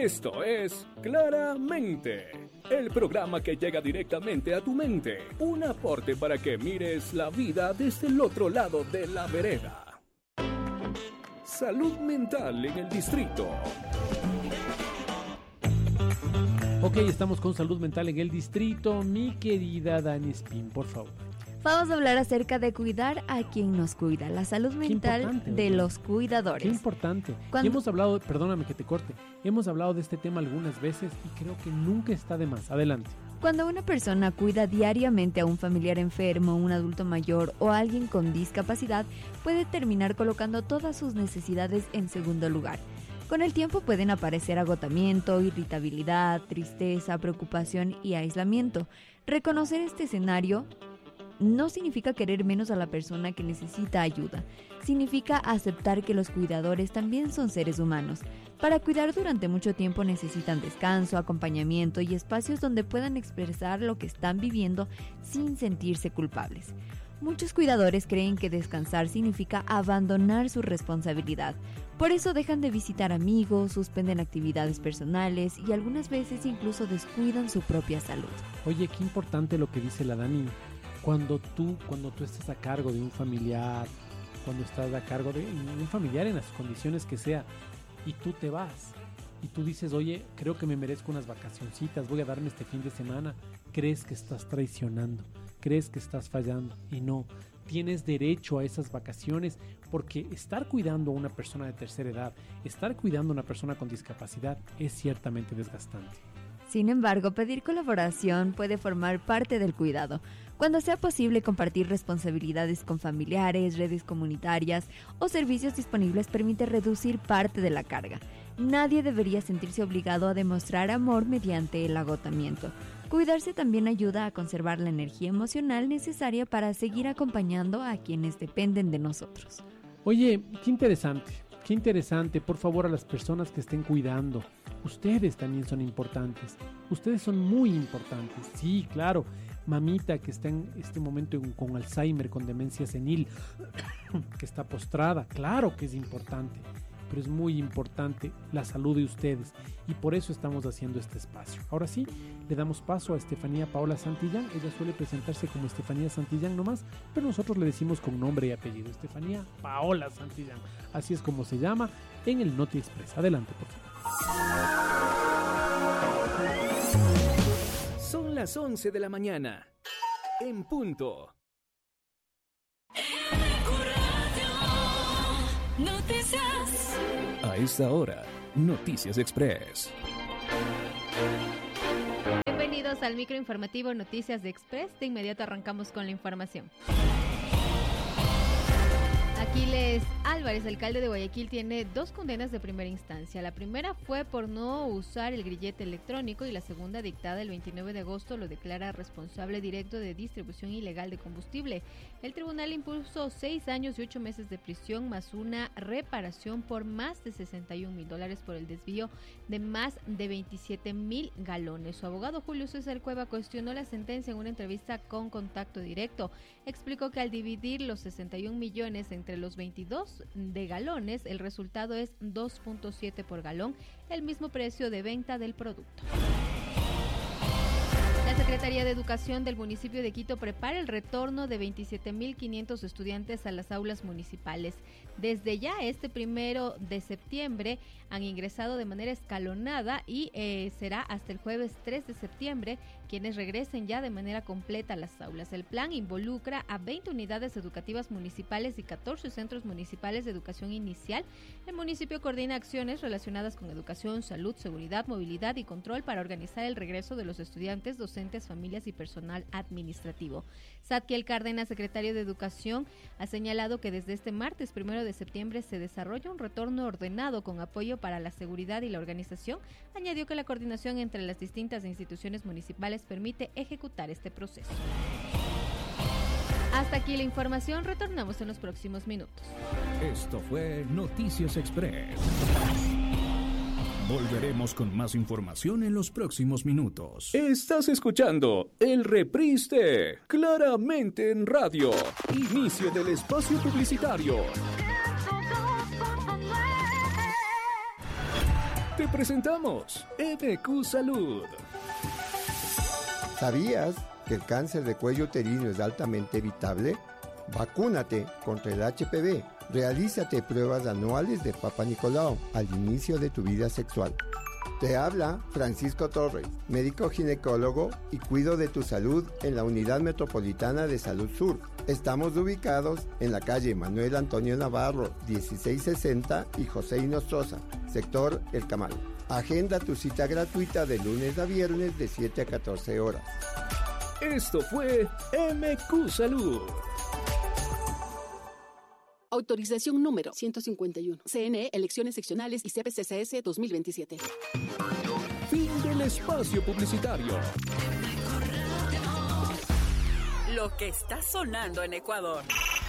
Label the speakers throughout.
Speaker 1: Esto es Claramente, el programa que llega directamente a tu mente. Un aporte para que mires la vida desde el otro lado de la vereda. Salud mental en el distrito.
Speaker 2: Ok, estamos con salud mental en el distrito. Mi querida Dani Espín, por favor.
Speaker 3: Vamos a hablar acerca de cuidar a quien nos cuida, la salud mental de los cuidadores.
Speaker 2: Qué importante. Y hemos hablado, perdóname que te corte, hemos hablado de este tema algunas veces y creo que nunca está de más. Adelante.
Speaker 3: Cuando una persona cuida diariamente a un familiar enfermo, un adulto mayor o alguien con discapacidad, puede terminar colocando todas sus necesidades en segundo lugar. Con el tiempo pueden aparecer agotamiento, irritabilidad, tristeza, preocupación y aislamiento. Reconocer este escenario no significa querer menos a la persona que necesita ayuda. Significa aceptar que los cuidadores también son seres humanos. Para cuidar durante mucho tiempo necesitan descanso, acompañamiento y espacios donde puedan expresar lo que están viviendo sin sentirse culpables. Muchos cuidadores creen que descansar significa abandonar su responsabilidad. Por eso dejan de visitar amigos, suspenden actividades personales y algunas veces incluso descuidan su propia salud.
Speaker 2: Oye, qué importante lo que dice la Dani. Cuando tú estás a cargo de un familiar, cuando estás a cargo de un familiar en las condiciones que sea, y tú te vas, y tú dices, oye, creo que me merezco unas vacacioncitas, voy a darme este fin de semana, crees que estás traicionando, crees que estás fallando, y no, tienes derecho a esas vacaciones, porque estar cuidando a una persona de tercera edad, estar cuidando a una persona con discapacidad, es ciertamente desgastante.
Speaker 3: Sin embargo, pedir colaboración puede formar parte del cuidado. Cuando sea posible compartir responsabilidades con familiares, redes comunitarias o servicios disponibles permite reducir parte de la carga. Nadie debería sentirse obligado a demostrar amor mediante el agotamiento. Cuidarse también ayuda a conservar la energía emocional necesaria para seguir acompañando a quienes dependen de nosotros.
Speaker 2: Oye, qué interesante, por favor, a las personas que estén cuidando. Ustedes también son importantes. Ustedes son muy importantes. Sí, claro. Mamita que está en este momento con Alzheimer, con demencia senil, que está postrada. Claro que es importante. Pero es muy importante la salud de ustedes. Y por eso estamos haciendo este espacio. Ahora sí, le damos paso a Estefanía Paola Santillán. Ella suele presentarse como Estefanía Santillán nomás, pero nosotros le decimos con nombre y apellido. Estefanía Paola Santillán. Así es como se llama en el Noti Express. Adelante, por favor.
Speaker 1: Son las 11 de la mañana. En punto.
Speaker 4: Noticias.
Speaker 1: A esta hora, Noticias Express.
Speaker 5: Bienvenidos al microinformativo Noticias de Express. De inmediato arrancamos con la información. Aquiles Álvarez, alcalde de Guayaquil, tiene 2 condenas de primera instancia. La primera fue por no usar el grillete electrónico y la segunda, dictada el 29 de agosto, lo declara responsable directo de distribución ilegal de combustible. El tribunal impuso 6 años y 8 meses de prisión más una reparación por más de $61,000 por el desvío de más de 27,000 galones. Su abogado Julio César Cueva cuestionó la sentencia en una entrevista con Contacto Directo. Explicó que al dividir los 61 millones entre los 22 de galones, el resultado es 2.7 por galón, el mismo precio de venta del producto. La Secretaría de Educación del municipio de Quito prepara el retorno de 27,500 estudiantes a las aulas municipales. Desde ya este 1 de septiembre han ingresado de manera escalonada y será hasta el jueves 3 de septiembre quienes regresen ya de manera completa a las aulas. El plan involucra a 20 unidades educativas municipales y 14 centros municipales de educación inicial. El municipio coordina acciones relacionadas con educación, salud, seguridad, movilidad y control para organizar el regreso de los estudiantes, docentes, familias y personal administrativo. Zadkiel Cárdenas, secretario de Educación, ha señalado que desde este martes 1 de septiembre se desarrolla un retorno ordenado con apoyo para la seguridad y la organización. Añadió que la coordinación entre las distintas instituciones municipales permite ejecutar este proceso. Hasta aquí la información, retornamos en los próximos minutos.
Speaker 1: Esto fue Noticias Express. Volveremos con más información en los próximos minutos. Estás escuchando el reprise de Claramente en Radio. Inicio del espacio publicitario. Te presentamos MQ Salud.
Speaker 6: ¿Sabías que el cáncer de cuello uterino es altamente evitable? Vacúnate contra el HPV. Realízate pruebas anuales de Papa Nicolau al inicio de tu vida sexual. Te habla Francisco Torres, médico ginecólogo y cuido de tu salud en la Unidad Metropolitana de Salud Sur. Estamos ubicados en la calle Manuel Antonio Navarro, 1660 y José Inostroza, sector El Camal. Agenda tu cita gratuita de lunes a viernes de 7 a 14 horas.
Speaker 1: Esto fue MQ Salud.
Speaker 7: Autorización número 151. CNE, Elecciones Seccionales y CPCCS 2027.
Speaker 1: Fin del espacio publicitario.
Speaker 8: Lo que está sonando en Ecuador.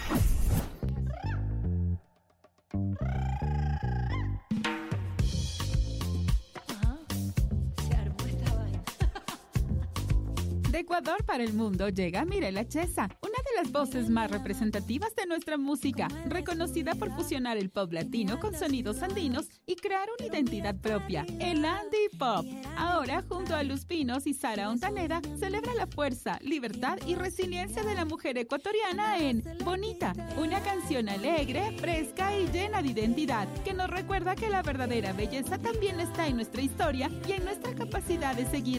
Speaker 9: De Ecuador para el mundo llega Mirela Chesa, una de las voces más representativas de nuestra música, reconocida por fusionar el pop latino con sonidos andinos y crear una identidad propia, el Andy Pop. Ahora, junto a Luz Pinos y Sara Ontaneda, celebra la fuerza, libertad y resiliencia de la mujer ecuatoriana en Bonita, una canción alegre, fresca y llena de identidad, que nos recuerda que la verdadera belleza también está en nuestra historia y en nuestra capacidad de seguir